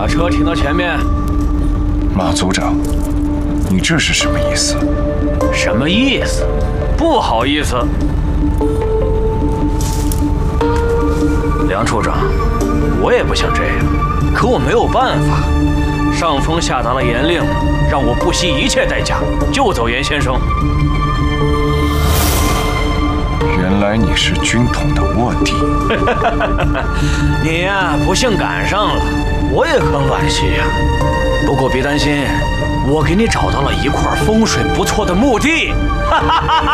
车停到前面。 马组长，你这是什么意思？ 什么意思？不好意思。梁处长，我也不想这样，可我没有办法。上峰下达了严令，让我不惜一切代价救走严先生。 原来你是军统的卧底。 你呀，不幸赶上了，我也很惋惜呀。不过别担心，我给你找到了一块风水不错的墓地。